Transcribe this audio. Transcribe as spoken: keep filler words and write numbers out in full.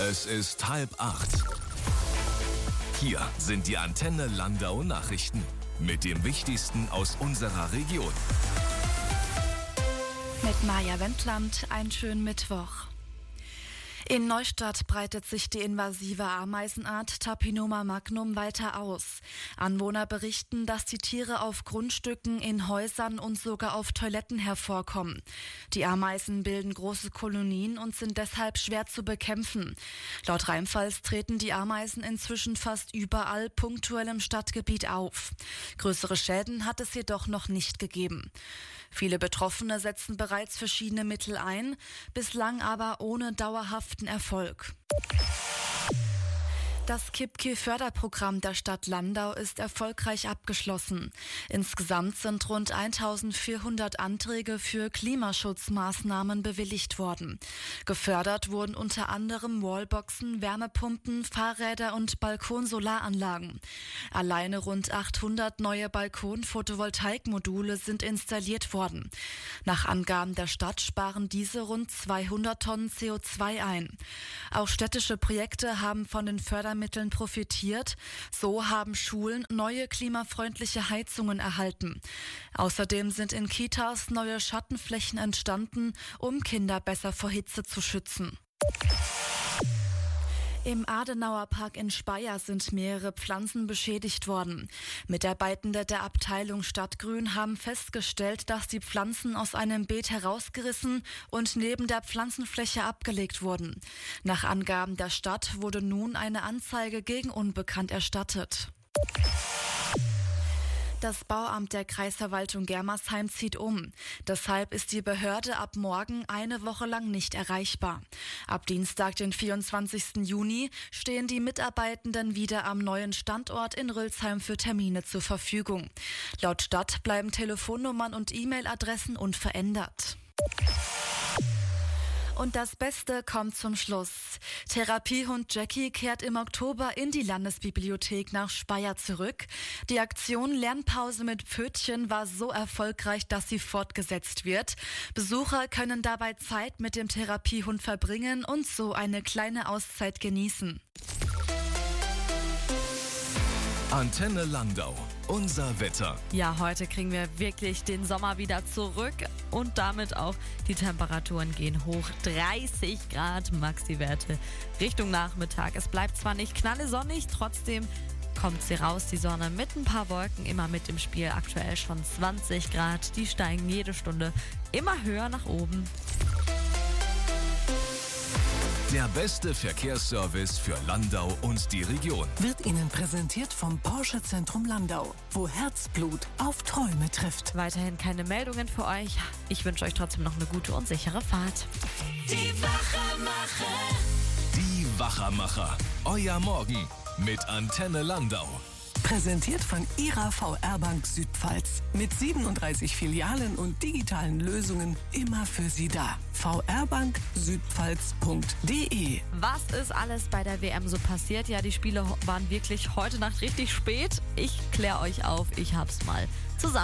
Es ist halb acht. Hier sind die Antenne Landau Nachrichten mit dem Wichtigsten aus unserer Region. Mit Maja Wendland, einen schönen Mittwoch. In Neustadt breitet sich die invasive Ameisenart Tapinoma magnum weiter aus. Anwohner berichten, dass die Tiere auf Grundstücken, in Häusern und sogar auf Toiletten hervorkommen. Die Ameisen bilden große Kolonien und sind deshalb schwer zu bekämpfen. Laut Rheinpfalz treten die Ameisen inzwischen fast überall punktuell im Stadtgebiet auf. Größere Schäden hat es jedoch noch nicht gegeben. Viele Betroffene setzen bereits verschiedene Mittel ein, bislang aber ohne dauerhaften Erfolg. Das KippKi-Förderprogramm der Stadt Landau ist erfolgreich abgeschlossen. Insgesamt sind rund eintausendvierhundert Anträge für Klimaschutzmaßnahmen bewilligt worden. Gefördert wurden unter anderem Wallboxen, Wärmepumpen, Fahrräder und Balkonsolaranlagen. Alleine rund achthundert neue Balkon-Photovoltaikmodule sind installiert worden. Nach Angaben der Stadt sparen diese rund zweihundert Tonnen C O zwei ein. Auch städtische Projekte haben von den Fördermitteln Mitteln profitiert. So haben Schulen neue klimafreundliche Heizungen erhalten. Außerdem sind in Kitas neue Schattenflächen entstanden, um Kinder besser vor Hitze zu schützen. Im Adenauer Park in Speyer sind mehrere Pflanzen beschädigt worden. Mitarbeitende der Abteilung Stadtgrün haben festgestellt, dass die Pflanzen aus einem Beet herausgerissen und neben der Pflanzenfläche abgelegt wurden. Nach Angaben der Stadt wurde nun eine Anzeige gegen Unbekannt erstattet. Das Bauamt der Kreisverwaltung Germersheim zieht um. Deshalb ist die Behörde ab morgen eine Woche lang nicht erreichbar. Ab Dienstag, den vierundzwanzigsten Juni, stehen die Mitarbeitenden wieder am neuen Standort in Rülsheim für Termine zur Verfügung. Laut Stadt bleiben Telefonnummern und E-Mail-Adressen unverändert. Und das Beste kommt zum Schluss. Therapiehund Jackie kehrt im Oktober in die Landesbibliothek nach Speyer zurück. Die Aktion Lernpause mit Pfötchen war so erfolgreich, dass sie fortgesetzt wird. Besucher können dabei Zeit mit dem Therapiehund verbringen und so eine kleine Auszeit genießen. Antenne Landau, unser Wetter. Ja, heute kriegen wir wirklich den Sommer wieder zurück und damit auch die Temperaturen gehen hoch. dreißig Grad Maxi-Werte Richtung Nachmittag. Es bleibt zwar nicht knallesonnig, trotzdem kommt sie raus, die Sonne mit ein paar Wolken, immer mit im Spiel. Aktuell schon zwanzig Grad, die steigen jede Stunde immer höher nach oben. Der beste Verkehrsservice für Landau und die Region wird Ihnen präsentiert vom Porsche Zentrum Landau, wo Herzblut auf Träume trifft. Weiterhin keine Meldungen für euch. Ich wünsche euch trotzdem noch eine gute und sichere Fahrt. Die Wachermacher. Die Wachermacher. Euer Morgen mit Antenne Landau. Präsentiert von Ihrer V R Bank Südpfalz. Mit siebenunddreißig Filialen und digitalen Lösungen immer für Sie da. v r bank südpfalz punkt d e. Was ist alles bei der W M so passiert? Ja, die Spiele waren wirklich heute Nacht richtig spät. Ich kläre euch auf. Ich hab's mal zusammen.